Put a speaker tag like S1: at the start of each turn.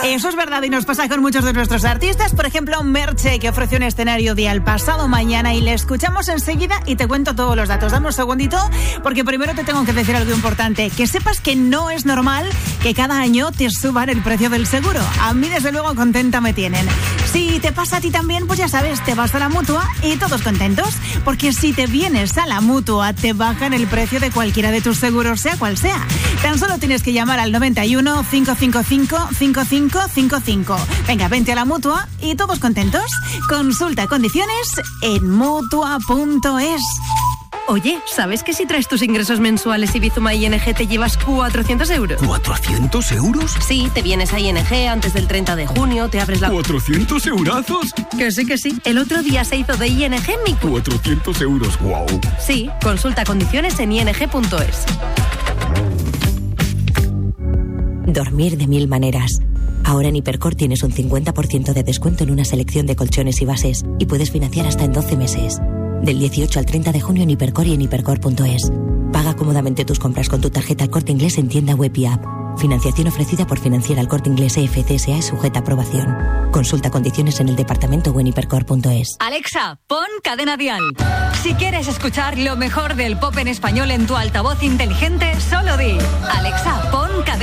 S1: Eso es verdad y nos pasa con muchos de nuestros artistas. Por ejemplo, Merche, que ofreció un escenario día el pasado mañana y le escuchamos enseguida y te cuento todos los datos. Dame un segundito porque primero te tengo que decir algo importante. Que sepas que no es normal que cada año te suban el precio del seguro. A mí desde luego contenta me tienen. Si te pasa a ti también, pues ya sabes, te vas a la Mutua y todos contentos. Porque si te vienes a la Mutua, te bajan el precio de cualquiera de tus seguros, sea cual sea. Tan solo tienes que llamar al 91 555 5555. Venga, vente a la Mutua y todos contentos. Consulta condiciones en Mutua.es.
S2: Oye, ¿sabes que si traes tus ingresos mensuales y Bizuma ING te llevas 400 euros?
S3: ¿400 euros?
S2: Sí, te vienes a ING antes del 30 de junio, te abres la...
S3: ¿400 eurazos?
S2: Que sí. El otro día se hizo de ING mi...
S3: 400 euros, wow.
S2: Sí, consulta condiciones en ing.es.
S4: Dormir de 1000 maneras. Ahora en Hipercor tienes un 50% de descuento en una selección de colchones y bases y puedes financiar hasta en 12 meses. Del 18 al 30 de junio en Hipercor y en hipercor.es. Paga cómodamente tus compras con tu tarjeta El Corte Inglés en tienda web y app. Financiación ofrecida por Financiera El Corte Inglés EFCSA es sujeta a aprobación. Consulta condiciones en el departamento o en hipercor.es.
S5: Alexa, pon Cadena Dial. Si quieres escuchar lo mejor del pop en español en tu altavoz inteligente, solo di: Alexa, pon Cadena